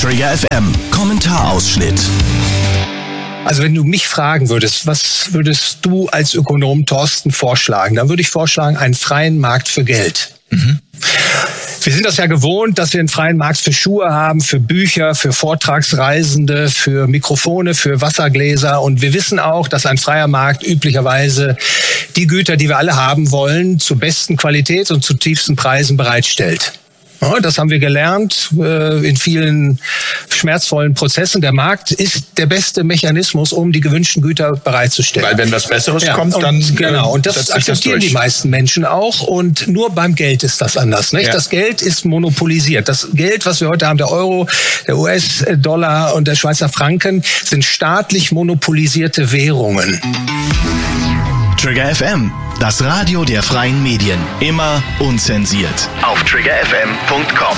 Trigger FM Kommentarausschnitt. Also wenn du mich fragen würdest, was würdest du als Ökonom Thorsten vorschlagen? Dann würde ich vorschlagen, einen freien Markt für Geld. Wir sind das ja gewohnt, dass wir einen freien Markt für Schuhe haben, für Bücher, für Vortragsreisende, für Mikrofone, für Wassergläser. Und wir wissen auch, dass ein freier Markt üblicherweise die Güter, die wir alle haben wollen, zur besten Qualität und zu tiefsten Preisen bereitstellt. Ja, das haben wir gelernt in vielen schmerzvollen Prozessen. Der Markt ist der beste Mechanismus, um die gewünschten Güter bereitzustellen. Weil wenn was Besseres kommt, dann genau. Und das akzeptieren die meisten Menschen auch. Und nur beim Geld ist das anders. Nicht? Ja. Das Geld ist monopolisiert. Das Geld, was wir heute haben, der Euro, der US-Dollar und der Schweizer Franken, sind staatlich monopolisierte Währungen. Trigger FM, das Radio der freien Medien. Immer unzensiert. Auf triggerfm.com.